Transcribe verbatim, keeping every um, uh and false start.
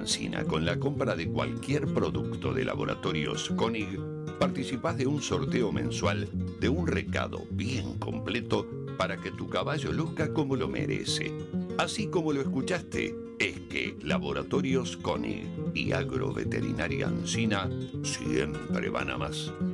Ancina, con la compra de cualquier producto de Laboratorios Koenig, participás de un sorteo mensual de un recado bien completo para que tu caballo luzca como lo merece. Así como lo escuchaste, es que Laboratorios Koenig y Agroveterinaria Ancina siempre van a más.